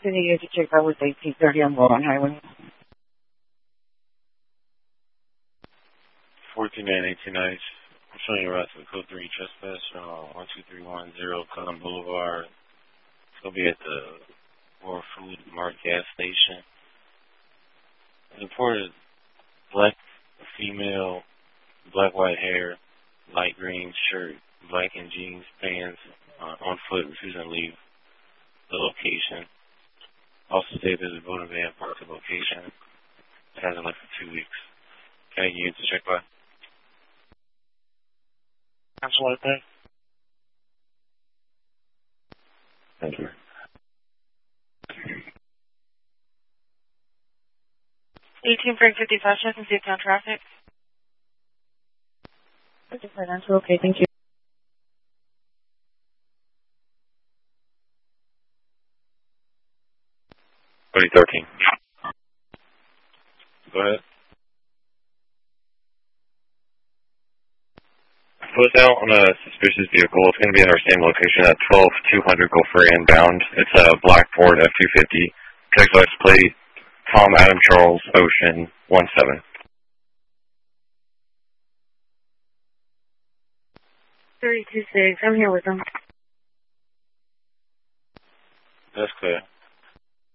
City, you to check out with 1830 on Baldwin Highway. 14918 Nice. I'm showing you a route to the code 3 trespass, 12310 Cullen Boulevard. It's going to be at the War Food Mart gas station. It's reported black female, black white hair, light green shirt, black and jeans, pants, on foot, refusing to leave the location. Also stated there's a voting van parked at the location. It hasn't left for 2 weeks. Can I get you to check by? Absolutely. Thank you. 18 Frank 55 checking Seatown traffic. Financial, okay, thank you. What are you 13? Go ahead. Put out on a suspicious vehicle. It's going to be in our same location at 12200 Gopher inbound. It's a black Ford F-250. Text license plate, Tom Adam Charles Ocean 17. 326, I'm here with them.